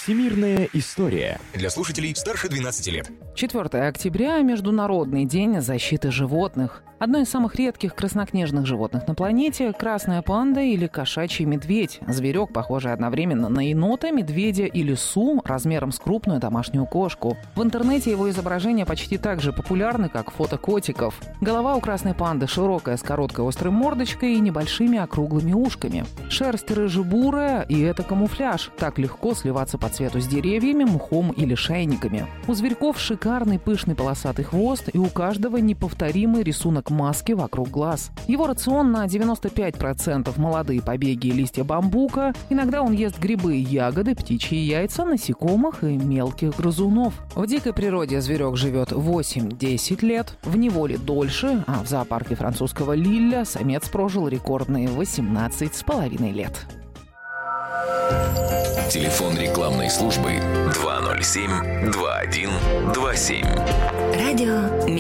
Всемирная история. Для слушателей старше 12 лет. 4 октября – Международный день защиты животных. Одно из самых редких краснокнижных животных на планете – красная панда или кошачий медведь. Зверек, похожий одновременно на енота, медведя и лису, размером с крупную домашнюю кошку. В интернете его изображения почти так же популярны, как фото котиков. Голова у красной панды широкая, с короткой острой мордочкой и небольшими округлыми ушками. Шерсть рыже-бурая, и это камуфляж. Так легко сливаться по цвету с деревьями, мхом или шайниками. У зверьков шикарный пышный полосатый хвост, и у каждого неповторимый рисунок маски вокруг глаз. Его рацион на 95% молодые побеги и листья бамбука. Иногда он ест грибы и ягоды, птичьи яйца, насекомых и мелких грызунов. В дикой природе зверек живет 8-10 лет, в неволе дольше, а в зоопарке французского Лилля самец прожил рекордные 18,5 лет. Телефон рекламной службы 207 21 27. Радио